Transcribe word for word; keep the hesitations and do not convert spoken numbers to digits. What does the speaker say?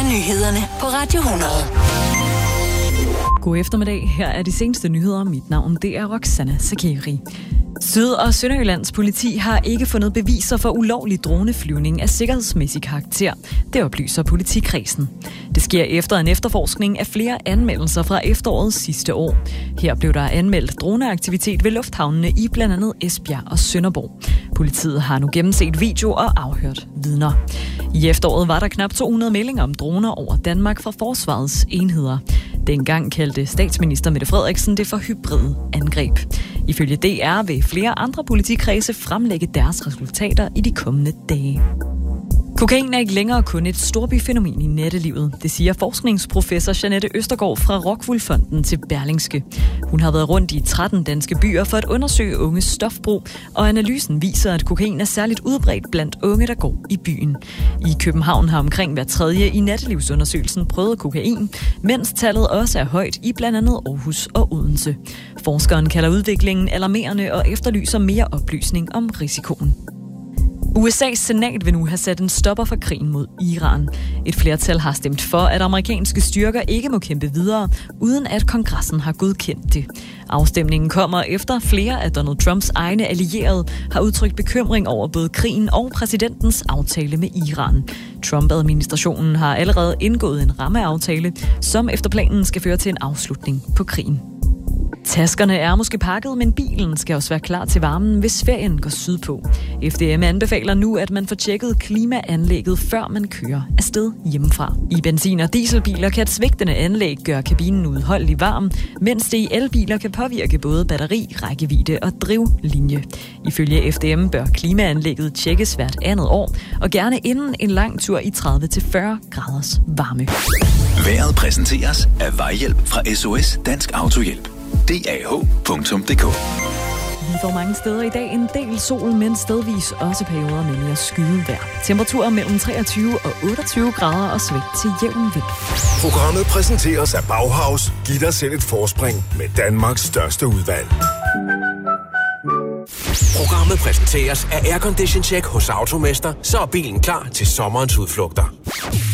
nyhederne på Radio hundrede. God eftermiddag. Her er de seneste nyheder. Mit navn det er Roxanna Sakeri. Syd- og Sønderjyllands politi har ikke fundet beviser for ulovlig droneflyvning af sikkerhedsmæssig karakter. Det oplyser politikredsen. Det sker efter en efterforskning af flere anmeldelser fra efteråret sidste år. Her blev der anmeldt droneaktivitet ved lufthavnene i blandt andet Esbjerg og Sønderborg. Politiet har nu gennemset video og afhørt vidner. I efteråret var der knap to hundrede meldinger om droner over Danmark fra forsvarets enheder. Dengang kaldte statsminister Mette Frederiksen det for hybride angreb. Ifølge D R vil flere andre politikredse fremlægge deres resultater i de kommende dage. Kokain er ikke længere kun et storbyfænomen i nattelivet. Det siger forskningsprofessor Jeanette Østergaard fra Rockwool Fonden til Berlingske. Hun har været rundt i tretten danske byer for at undersøge unges stofbrug, og analysen viser, at kokain er særligt udbredt blandt unge, der går i byen. I København har omkring hver tredje i nattelivsundersøgelsen prøvet kokain, mens tallet også er højt i blandt andet Aarhus og Odense. Forskeren kalder udviklingen alarmerende og efterlyser mere oplysning om risikoen. U S A's senat vil nu have sat en stopper for krigen mod Iran. Et flertal har stemt for, at amerikanske styrker ikke må kæmpe videre, uden at kongressen har godkendt det. Afstemningen kommer efter flere af Donald Trumps egne allierede har udtrykt bekymring over både krigen og præsidentens aftale med Iran. Trump-administrationen har allerede indgået en rammeaftale, som efter planen skal føre til en afslutning på krigen. Taskerne er måske pakket, men bilen skal også være klar til varmen, hvis ferien går sydpå. F D M anbefaler nu, at man får tjekket klimaanlægget, før man kører afsted hjemmefra. I benzin- og dieselbiler kan et svigtende anlæg gøre kabinen udholdelig varm, mens det i elbiler kan påvirke både batteri, rækkevidde og drivlinje. Ifølge F D M bør klimaanlægget tjekkes hvert andet år, og gerne inden en lang tur i tredive til fyrre graders varme. Vejret præsenteres af Vejhjælp fra S O S Dansk Autohjælp. D A H punktum d k. Vi får mange steder i dag en del sol, men stedvis også perioder med mere skyet vejr. Temperaturer mellem treogtyve og otteogtyve grader og svigt til jævn vind. Programmet præsenteres af Bauhaus. Giv dig selv et forspring med Danmarks største udvalg. Programmet præsenteres af Aircondition Check hos Automester, så er bilen klar til sommerens udflugter.